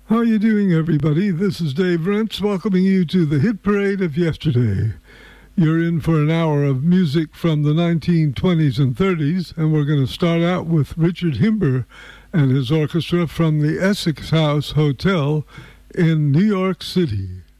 How are you doing, everybody? This is Dave Rentz welcoming you to the hit parade of yesterday. You're in for an hour of music from the 1920s and 30s, and we're going to start out with Richard Himber and his orchestra from the Essex House Hotel in New York City.